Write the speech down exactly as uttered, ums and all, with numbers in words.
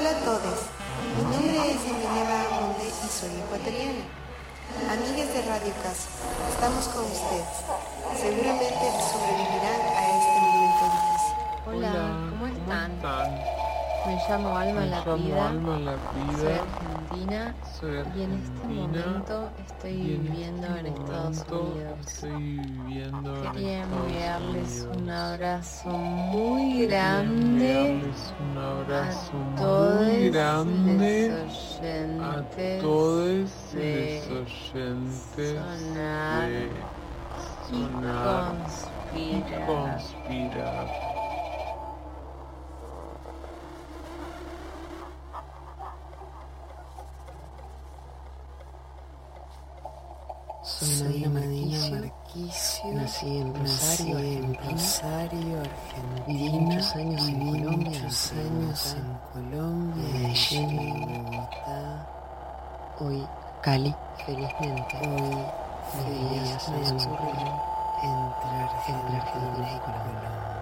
Hola a todos, mi nombre es Emilia Bahamonde y soy ecuatoriana. Amigas de Radio Casa, estamos con ustedes. Seguramente sobrevivirán a este momento difícil. Hola, Hola, ¿cómo están? están? Me llamo Alma Me Lapida, llamo Alma soy Lapida, argentina soy y en este argentina momento estoy y en viviendo este en Estados momento Unidos. estoy viviendo en Quería Estados enviarles Unidos. un abrazo muy Quería grande enviarles un abrazo a muy todos grande los a oyentes todos de los oyentes Sonar de y Sonar y Conspirar. Conspirar. Soy Nadina Marquicio, nací en Rosario, en Rosario, Argentina, viví muchos años en Colombia, muchos años en Colombia, Medellín, Bogotá, hoy Cali, felizmente, hoy mis días transcurren entre Argentina y Colombia.